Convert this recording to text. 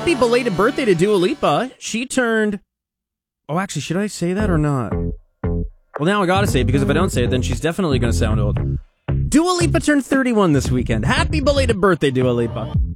happy belated birthday to Dua Lipa. She turned... Oh, actually, should I say that or not? Well, now I gotta say it, because if I don't say it, then she's definitely gonna sound old. Dua Lipa turned 31 this weekend. Happy belated birthday, Dua Lipa.